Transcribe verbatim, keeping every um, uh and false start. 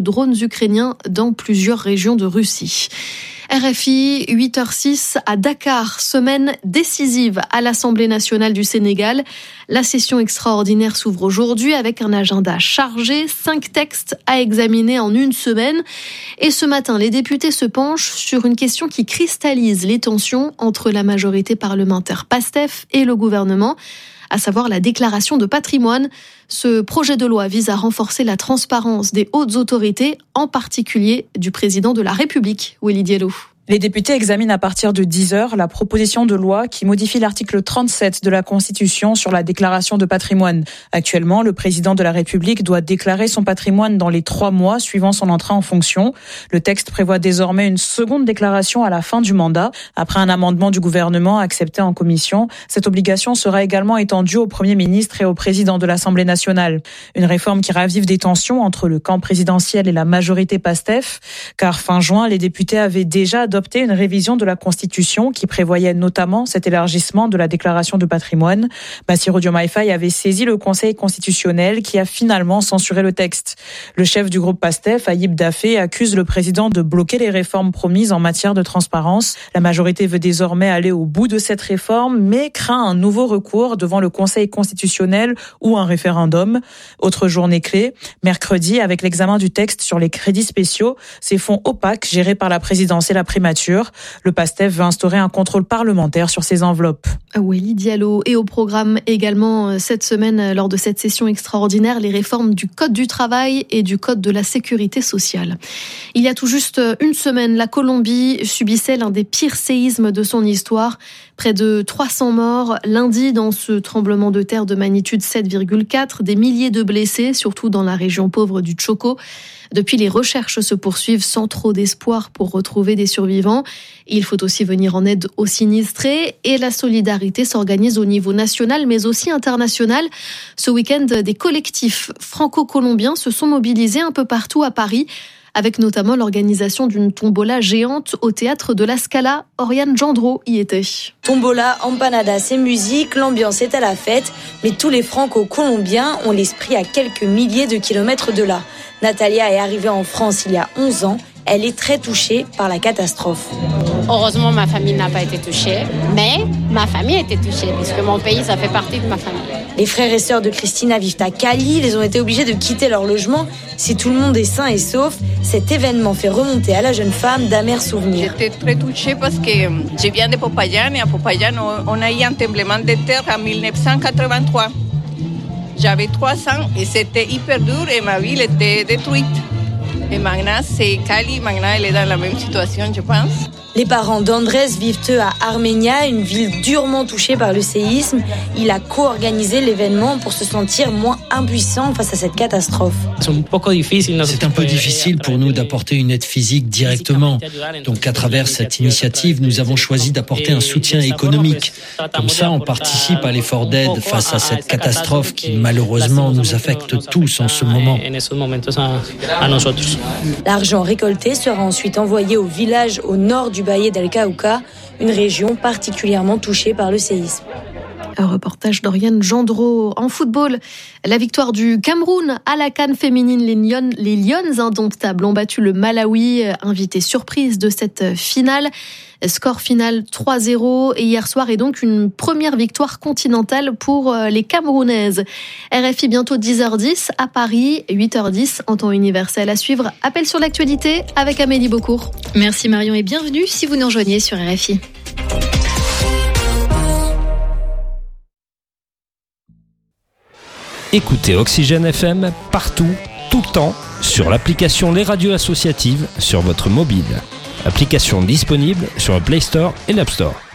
drones ukrainiens dans plusieurs régions de Russie. R F I, huit heures six à Dakar, semaine décisive à l'Assemblée nationale du Sénégal. La session extraordinaire s'ouvre aujourd'hui avec un agenda chargé, cinq textes à examiner en une semaine. Et ce matin, les députés se penchent sur une question qui cristallise les tensions entre la majorité parlementaire PASTEF et le gouvernement, à savoir la déclaration de patrimoine. Ce projet de loi vise à renforcer la transparence des hautes autorités, en particulier du président de la République, Willy Diallo. Les députés examinent à partir de dix heures la proposition de loi qui modifie l'article trente-sept de la Constitution sur la déclaration de patrimoine. Actuellement, le président de la République doit déclarer son patrimoine dans les trois mois suivant son entrée en fonction. Le texte prévoit désormais une seconde déclaration à la fin du mandat. Après un amendement du gouvernement accepté en commission, cette obligation sera également étendue au Premier ministre et au président de l'Assemblée nationale. Une réforme qui ravive des tensions entre le camp présidentiel et la majorité PASTEF, car fin juin, les députés avaient déjà adopté adopté une révision de la Constitution qui prévoyait notamment cet élargissement de la déclaration de patrimoine. Bassirou Diomaye Faye avait saisi le Conseil constitutionnel qui a finalement censuré le texte. Le chef du groupe PASTEF, Ayib Daffé, accuse le président de bloquer les réformes promises en matière de transparence. La majorité veut désormais aller au bout de cette réforme, mais craint un nouveau recours devant le Conseil constitutionnel ou un référendum. Autre journée clé, mercredi, avec l'examen du texte sur les crédits spéciaux, ces fonds opaques gérés par la présidence et la primature. Le PASTEF veut instaurer un contrôle parlementaire sur ces enveloppes. Willy Diallo. Et au programme également cette semaine, lors de cette session extraordinaire, les réformes du Code du travail et du Code de la sécurité sociale. Il y a tout juste une semaine, la Colombie subissait l'un des pires séismes de son histoire. Près de trois cents morts lundi dans ce tremblement de terre de magnitude sept virgule quatre, des milliers de blessés, surtout dans la région pauvre du Chocó. Depuis, les recherches se poursuivent sans trop d'espoir pour retrouver des survivants. Il faut aussi venir en aide aux sinistrés et la solidarité s'organise au niveau national mais aussi international. Ce week-end, des collectifs franco-colombiens se sont mobilisés un peu partout à Paris, avec notamment l'organisation d'une tombola géante au théâtre de la Scala. Oriane Gendreau y était. Tombola, empanadas et musique, l'ambiance est à la fête, mais tous les franco-colombiens ont l'esprit à quelques milliers de kilomètres de là. Natalia est arrivée en France il y a onze ans. Elle est très touchée par la catastrophe. Heureusement, ma famille n'a pas été touchée, mais ma famille a été touchée, puisque mon pays, ça fait partie de ma famille. Les frères et sœurs de Christina vivent à Cali. Ils ont été obligés de quitter leur logement. Si tout le monde est sain et sauf, cet événement fait remonter à la jeune femme d'amers souvenirs. J'étais très touchée parce que je viens de Popayán et à Popayán, on a eu un tremblement de terre en dix-neuf cent quatre-vingt-trois. J'avais trois ans et c'était hyper dur et ma ville était détruite. Et maintenant, c'est Cali, maintenant elle est dans la même situation, je pense. Les parents d'Andrés vivent eux à Armenia, une ville durement touchée par le séisme. Il a co-organisé l'événement pour se sentir moins impuissant face à cette catastrophe. C'est un peu difficile pour nous d'apporter une aide physique directement. Donc à travers cette initiative, nous avons choisi d'apporter un soutien économique. Comme ça, on participe à l'effort d'aide face à cette catastrophe qui malheureusement nous affecte tous en ce moment. L'argent récolté sera ensuite envoyé au village au nord du Valle del Cauca, une région particulièrement touchée par le séisme. Un reportage d'Oriane Gendreau. En football, la victoire du Cameroun à la CAN féminine. Les Lions, les Lions indomptables ont battu le Malawi, invité surprise de cette finale. Score final trois zéro et hier soir est donc une première victoire continentale pour les Camerounaises. R F I bientôt dix heures dix à Paris, huit heures dix en temps universel. À suivre, appel sur l'actualité avec Amélie Beaucourt. Merci Marion et bienvenue si vous nous rejoignez sur R F I. Écoutez Oxygène F M partout, tout le temps, sur l'application Les Radios Associatives sur votre mobile. Application disponible sur le Play Store et l'App Store.